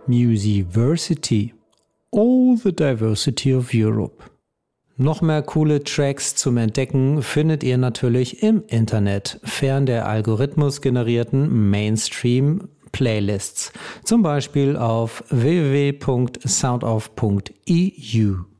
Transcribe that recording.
Musiversity. All the diversity of Europe. Noch mehr coole Tracks zum Entdecken findet ihr natürlich im Internet, fern der algorithmusgenerierten Mainstream-Playlists, zum Beispiel auf www.soundoff.eu.